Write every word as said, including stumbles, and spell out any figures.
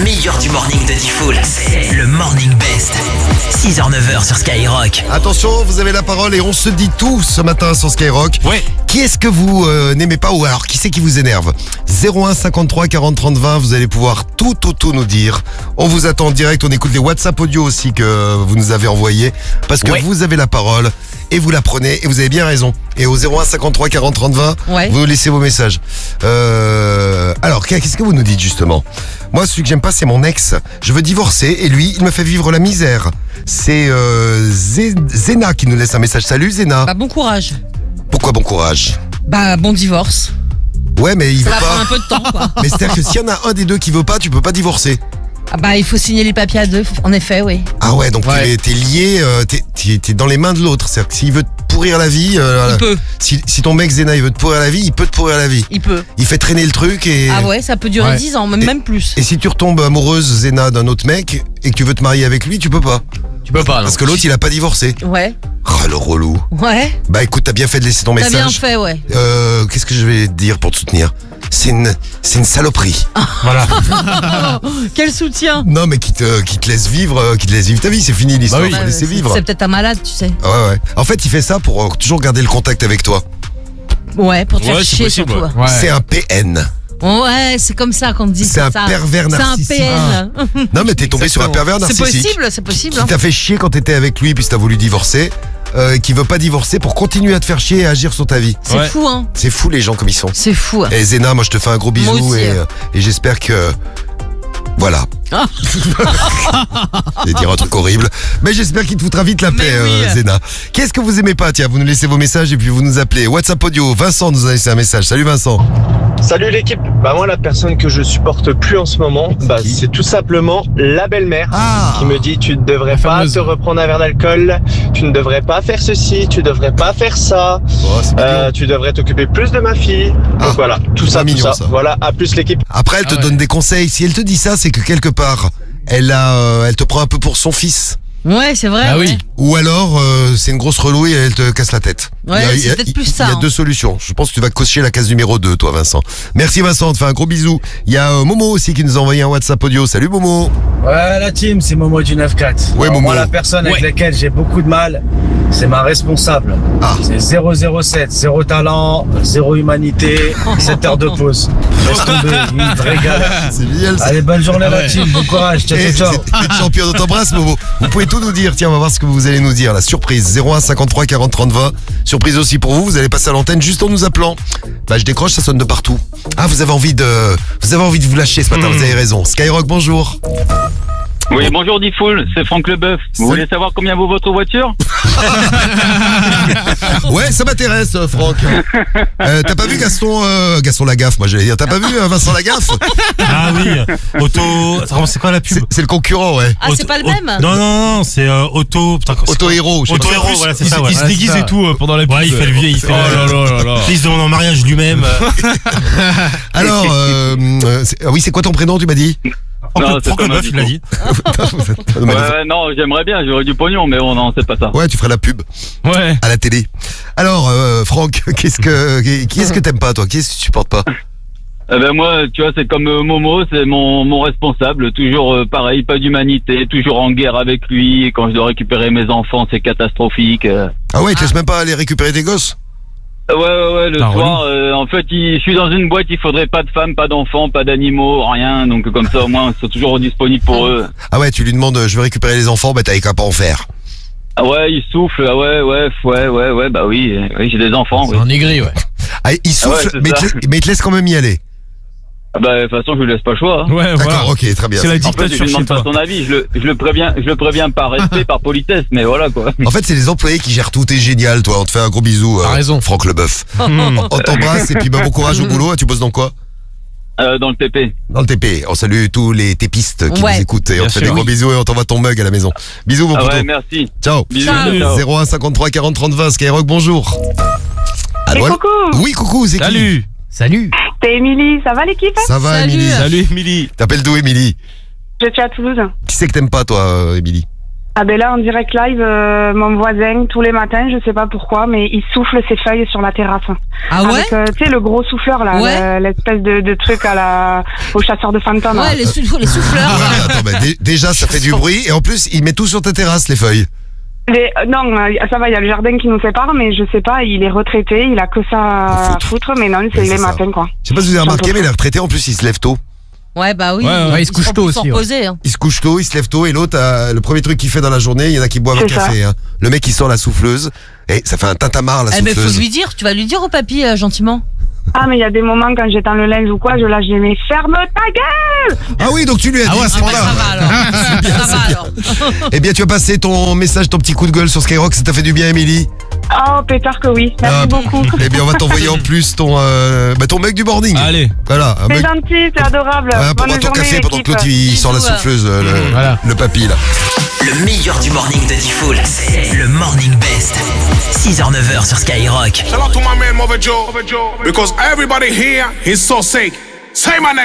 meilleur du morning de Diffoul, c'est le Morning Best. six heures neuf heures sur Skyrock. Attention, vous avez la parole et on se dit tout ce matin sur Skyrock. Ouais. Qui est-ce que vous euh, n'aimez pas ou alors qui c'est qui vous énerve? zéro un cinquante-trois quarante trente vingt, vous allez pouvoir tout, tout, tout nous dire. On vous attend en direct, on écoute les WhatsApp audio aussi que vous nous avez envoyés parce que Ouais. vous avez la parole et vous la prenez et vous avez bien raison. Et au zéro un cinquante-trois quarante trente vingt, Ouais. vous nous laissez vos messages. Euh, alors, qu'est-ce que vous nous dites justement? Moi, celui que j'aime pas, c'est mon ex. Je veux divorcer et lui, il me fait vivre la misère. C'est euh, Zé- Zéna qui nous laisse un message. Salut Zéna. Bah bon courage. Pourquoi bon courage? Bah bon divorce. Ouais, mais il Ça veut va prendre pas. un peu de temps quoi. Mais c'est-à-dire que s'il y en a un des deux qui veut pas, tu peux pas divorcer. Ah bah il faut signer les papiers à deux, en effet, oui. Ah ouais, donc Ouais. t'es- t'es lié, euh, t'es t'es- t'es dans les mains de l'autre. C'est-à-dire que s'il veut te pourrir la vie, euh, Il peut, si, si ton mec Zéna il veut te pourrir la vie, il peut te pourrir la vie. il peut. Il fait traîner le truc et. Ah ouais, ça peut durer Ouais. dix ans, même, Et- même plus. Et si tu retombes amoureuse Zéna d'un autre mec et que tu veux te marier avec lui, tu peux pas. Tu peux pas, non. Parce que l'autre il a pas divorcé. Ouais, Oh le relou. ouais. Bah écoute, t'as bien fait de laisser ton T'as message. bien fait, ouais. Euh, qu'est-ce que je vais te dire pour te soutenir? C'est une, c'est une saloperie. Voilà. Quel soutien. Non, mais qui te, qui te laisse vivre, euh, qui te laisse vivre ta vie. C'est fini l'histoire. Bah oui. Faut Ouais, laisser c'est- vivre. C'est peut-être un malade, tu sais. Ouais, ouais. En fait, il fait ça pour euh, toujours garder le contact avec toi. Ouais, pour te faire Ouais, c'est chier possible. surtout. Ouais. C'est un P N. Ouais, c'est comme ça qu'on te dit. C'est un ça. pervers C'est un narcissique. P N. Non, mais t'es tombé sur un pervers C'est narcissique. possible, c'est possible. Qui hein. t'a fait chier quand t'étais avec lui, puis t'as voulu divorcer. Euh, qui veut pas divorcer pour continuer à te faire chier et agir sur ta vie. C'est Ouais. fou, hein. C'est fou les gens comme ils sont. C'est fou. hein. Et Zéna, moi je te fais un gros bisou aussi, et, hein. euh, et j'espère que. Voilà. Ah. Je vais dire un truc horrible. Mais j'espère qu'il te foutra vite la paix, Mais oui. euh, Zéna. Qu'est-ce que vous aimez pas? Tiens, vous nous laissez vos messages et puis vous nous appelez. WhatsApp audio, Vincent nous a laissé un message. Salut Vincent. Salut l'équipe. Bah moi la personne que je supporte plus en ce moment, bah qui c'est tout simplement la belle-mère Ah. qui me dit tu ne devrais La pas fameuse. te reprendre un verre d'alcool, tu ne devrais pas faire ceci, tu devrais pas faire ça, Oh, c'est mignon. euh, tu devrais t'occuper plus de ma fille. Ah. Donc voilà, tout C'est ça, tout mignon, ça. ça. Voilà, à plus l'équipe. Après, elle te Ah ouais. donne des conseils. Si elle te dit ça, c'est que quelque part, elle a, euh, elle te prend un peu pour son fils. Ouais, c'est vrai. Ah ouais. oui. Ou alors, euh, c'est une grosse relou et elle te casse la tête. Ouais, Il y a- c'est il y a- peut-être plus Il ça, y a hein. deux solutions. Je pense que tu vas cocher la case numéro deux, toi, Vincent. Merci, Vincent. On te fait un gros bisou. Il y a euh, Momo aussi qui nous a envoyé un WhatsApp audio. Salut, Momo. Ouais, la team, c'est Momo du neuf quatre. Ouais, Alors, Momo. Moi, la personne avec Ouais. laquelle j'ai beaucoup de mal, c'est ma responsable. Ah. C'est zéro zéro sept, zéro talent, zéro humanité, sept heures de pause. Laisse tomber, une vraie galère. C'est génial, ça. Allez, bonne journée, la Ouais. team, bon courage, ciao, Eh, ciao, ciao. c'est- t'es champion, on t'embrasse, Momo. Vous pouvez tout nous dire. Tiens, on va voir ce que vous allez nous dire. La surprise. zéro un cinquante-trois quarante trente vingt. Surprise aussi pour vous. Vous allez passer à l'antenne juste en nous appelant. Bah, je décroche, ça sonne de partout. Ah, vous avez envie de, vous avez envie de vous lâcher ce matin. Vous avez raison. Skyrock, bonjour. Oui, bonjour Diffoul, c'est Franck Leboeuf. Vous Salut. voulez savoir combien vaut votre voiture? Ouais, ça m'intéresse, euh, Franck. Euh, t'as pas vu Gaston, euh, Gaston Lagaffe, moi j'allais dire. T'as pas vu euh, Vincent Lagaffe? Ah oui, Auto. Attends, c'est quoi la pub? C'est c'est le concurrent, ouais. Ah, c'est pas le Auto- même. Non, non, non, c'est euh, Auto. Putain, c'est Auto quoi héros. je sais Auto pas. héros, voilà, c'est il, ça. se- Ouais. il se Ouais, déguise c'est ça. et tout euh, pendant la pub. Ouais, il fait le vieux, il fait. Oh là là là là. Puis il se demande en mariage lui-même. Alors, euh, euh, c'est- ah oui, c'est quoi ton prénom, tu m'as dit? Non, Franck c'est Franck pas Leboeuf, il l'a dit. Ouais, ouais, non, j'aimerais bien, j'aurais du pognon, mais bon, non, c'est pas ça. Ouais, tu ferais la pub Ouais. à la télé. Alors, euh, Franck, qu'est-ce que, qui est-ce que t'aimes pas, toi? Qui est-ce que tu supportes pas? Eh ben moi, tu vois, c'est comme euh, Momo, c'est mon, mon responsable, toujours euh, pareil, pas d'humanité, toujours en guerre avec lui, et quand je dois récupérer mes enfants, c'est catastrophique. euh. Ah ouais, il te laisse même pas aller récupérer tes gosses? Ouais, ouais, ouais, le Ah, soir, euh, en fait, il, je suis dans une boîte, il faudrait pas de femmes, pas d'enfants, pas d'animaux, rien, donc comme ça, au moins, c'est toujours disponible pour eux. Ah ouais, tu lui demandes, euh, je veux récupérer les enfants, bah t'as qu'à pas en faire. Ah ouais, il souffle, ah ouais, ouais, ouais, ouais, ouais, bah oui, euh, oui, j'ai des enfants, oui. C'est un aigri, ouais. Ah, il souffle, ouais, c'est mais, il ça. te, mais il te laisse quand même y aller. Ah bah, de toute façon, je lui laisse pas le choix. hein. Ouais, D'accord, voilà. ok, très bien. C'est la En fait, je dictature lui chez demande pas toi. son avis, je le, je le préviens, je le préviens par respect, par politesse, mais voilà, quoi. En fait, c'est les employés qui gèrent tout. T'es génial, toi. On te fait un gros bisou, T'as raison. Franck Leboeuf. Hmm. On t'embrasse et puis bah, bon courage au boulot. Tu bosses dans quoi? Euh, dans le T P. Dans le T P. On salue tous les tépistes qui Ouais. nous écoutent et on Bien te fait sûr, des gros oui. bisous et on t'envoie ton mug à la maison. Bisous, mon Ah poteau. ouais, merci. Ciao. Bisous. Ciao. ciao. zéro un cinquante-trois quarante trente vingt. Skyrock, bonjour. Allô, allô coucou, Oui, coucou, c'est qui? Salut. Salut. c'est Émilie, ça va l'équipe? Ça va, Salut. Émilie? Salut, Émilie. T'appelles d'où, Émilie? Je suis à Toulouse. Qui c'est que t'aimes pas, toi, euh, Émilie? Ah ben là, en direct live, euh, mon voisin, tous les matins, je sais pas pourquoi, mais il souffle ses feuilles sur la terrasse. Ah ouais? Avec, euh, tu sais, le gros souffleur, là, Ouais. le- l'espèce de, de truc à la, au chasseur de fantômes. Ouais, les, sou- les souffleurs. Ah, attends, bah, dé- déjà, ça fait du bruit. Et en plus, il met tout sur ta terrasse, les feuilles. Les- euh, non, euh, ça va, il y a le jardin qui nous sépare, mais je sais pas, il est retraité, il a que ça à foutre. foutre, mais non, Ouais, c'est c'est les ça. matins, quoi. Je sais pas si vous avez remarqué, mais les retraités, en plus, ils se lèvent tôt. Ouais, bah oui. Ouais, ouais, ouais, il se couche sont- tôt ils sont aussi, ouais. reposés, hein. Il se couche tôt, il se lève tôt, et l'autre, euh, le premier truc qu'il fait dans la journée, il y en a qui boivent un C'est ça. café. Hein. Le mec, il sort la souffleuse, et ça fait un tintamarre, la Eh, mais souffleuse. faut lui dire, tu vas lui dire au papy, euh, gentiment. Ah, mais il y a des moments quand j'étends le linge ou quoi, je lâche des mais ferme ta gueule! Ah oui, donc tu lui as Ah dit ouais, à ce à ce Ah, bah, moment-là. ça va alors. ça va alors. Eh bien, tu as passé ton message, ton petit coup de gueule sur Skyrock, ça t'a fait du bien, Émilie. Oh, pétard que oui, merci Ah, beaucoup. Eh bien, on va t'envoyer en plus ton, euh, bah, ton mug du morning. Allez. Voilà, un C'est mug. gentil, c'est adorable. Ouais, pour Bonne boire ton journée, café pendant que l'autre l'équipe. il sort la Bisous, souffleuse, euh, le, Voilà. le papy là. Le meilleur du morning de Diffoul, c'est le Morning Best. six heures neuf heures sur Skyrock. Shout out to my man Mother Joe, because everybody here is so sick. Say my name.